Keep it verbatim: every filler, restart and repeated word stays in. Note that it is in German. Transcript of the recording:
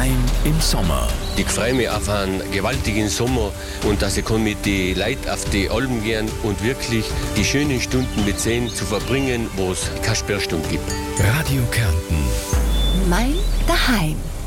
daheim im Sommer. Ich freue mich auf einen gewaltigen Sommer und dass ich kann mit den Leuten auf die Alpen gehen und wirklich die schönen Stunden mit Seen zu verbringen, wo es keine Sperrstunde gibt. Radio Kärnten. Mein Daheim.